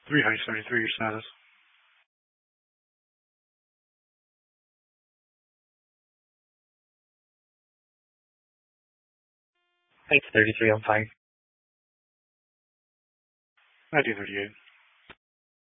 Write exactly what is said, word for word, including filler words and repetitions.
three Heights seventy-three, your status. Heights thirty-three, I'm fine. nineteen thirty-eight.